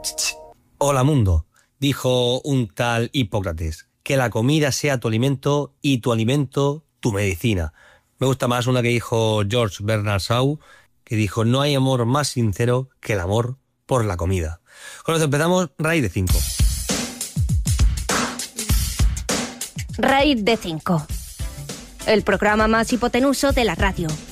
Hola mundo, dijo un tal Hipócrates, que la comida sea tu alimento y tu alimento tu medicina. Me gusta más una que dijo George Bernard Shaw, que dijo: no hay amor más sincero que el amor por la comida. Con esto empezamos Raíz de 5. Raíz de 5, el programa más hipotenuso de la radio.